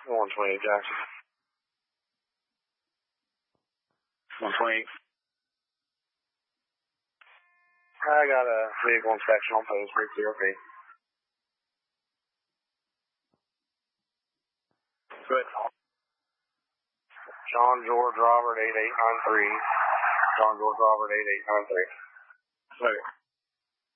128 Jackson. 128. I got a vehicle inspection on post 30 feet. Good. John George Robert 8893. John George Robert 8893. Okay.